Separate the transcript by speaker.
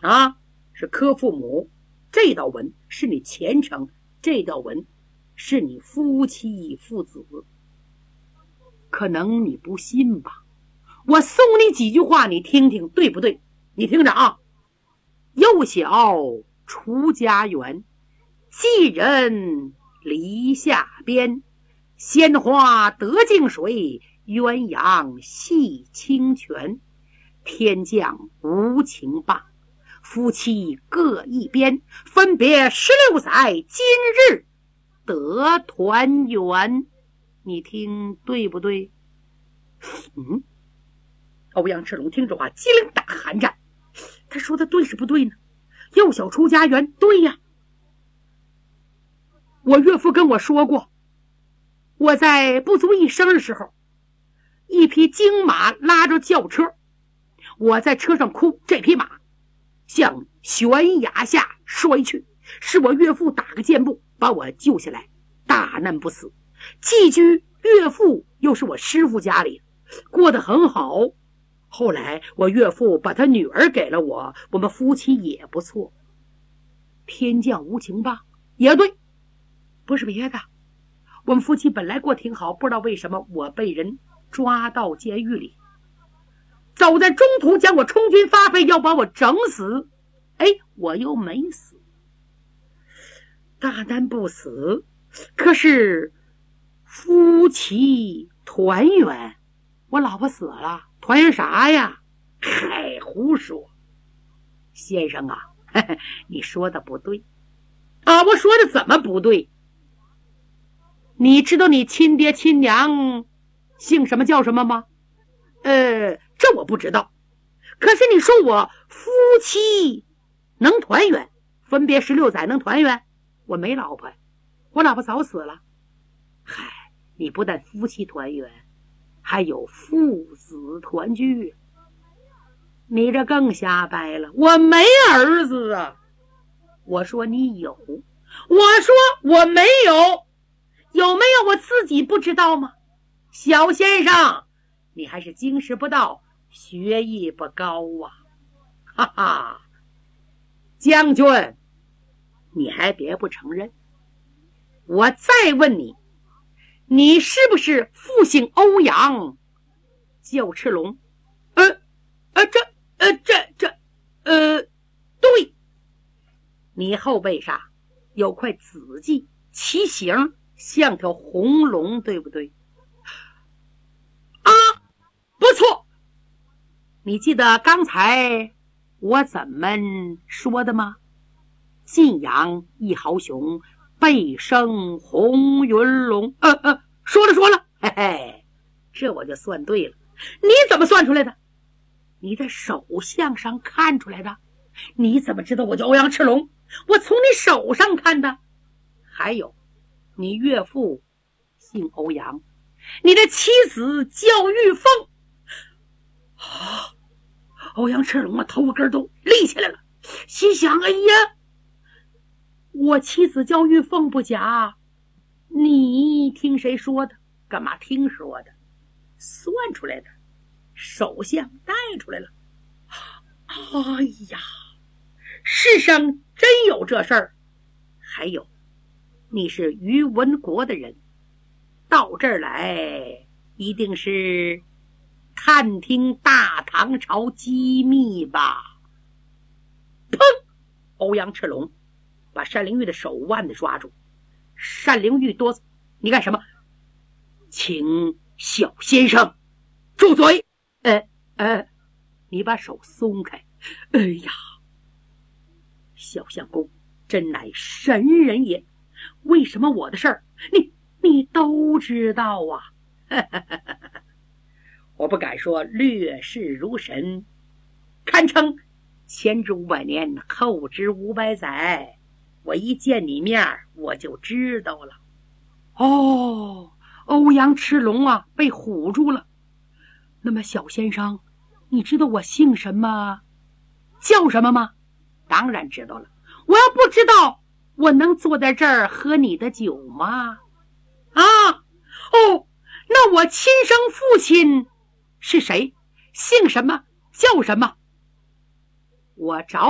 Speaker 1: 啊，是科父母，这道文是你前程，这道文是你夫妻父子。可能你不信吧，我送你几句话，你听听对不对？你听着啊，幼小出家园，寄人篱下边，鲜花得净水，鸳鸯戏清泉。天降无情罢，夫妻各一边，分别16载，今日得团圆。你听对不对？欧阳赤龙听这话，机灵打寒战。他说的对是不对呢？幼小出家园，对呀。我岳父跟我说过，我在不足一生的时候，一匹金马拉着轿车，我在车上哭，这匹马向悬崖下摔去，是我岳父打个箭步把我救下来，大难不死。寄居岳父又是我师父家里，过得很好。后来我岳父把他女儿给了我，我们夫妻也不错。天降无情吧，也对，不是别的，我们夫妻本来过挺好，不知道为什么我被人抓到监狱里，走在中途将我充军发配，要把我整死。我又没死，大难不死。可是夫妻团圆，我老婆死了，团圆啥呀？嗨，胡说！先生啊，你说的不对啊！我说的怎么不对？你知道你亲爹亲娘姓什么叫什么吗？这我不知道。可是你说我夫妻能团圆，分别16载能团圆，我没老婆，我老婆早死了。嗨，你不但夫妻团圆，还有父子团聚，你这更瞎掰了。我没儿子啊！我说你有，我说我没有，有没有我自己不知道吗？小先生，你还是经识不到，学艺不高啊！哈哈，将军，你还别不承认。我再问你，你是不是父姓欧阳，叫赤龙？对。你后背上有块紫迹，其形像条红龙，对不对？啊，不错。你记得刚才我怎么说的吗？晋阳一豪雄，背生红云龙。说了，嘿嘿，这我就算对了。你怎么算出来的？你在手相上看出来的。你怎么知道我叫欧阳赤龙？我从你手上看的。还有，你岳父姓欧阳，你的妻子叫玉凤。欧阳赤龙啊，头发根都立起来了，心想：哎呀，我妻子叫玉凤不假，你听谁说的？干嘛听说的？算出来的，手相带出来了。哎呀，世上真有这事儿。还有，你是于文国的人，到这儿来一定是探听大唐朝机密吧？砰！欧阳赤龙把单灵玉的手腕子抓住。单灵玉哆嗦：“你干什么？请小先生住嘴！你把手松开。哎呀，小相公真乃神人也，为什么我的事儿你都知道啊？我不敢说略视如神，堪称前知500年，后知500载。我一见你面我就知道了。欧阳赤龙啊，被唬住了。那么小先生，你知道我姓什么叫什么吗？当然知道了。我要不知道，我能坐在这儿喝你的酒吗？那我亲生父亲是谁？姓什么？叫什么？我找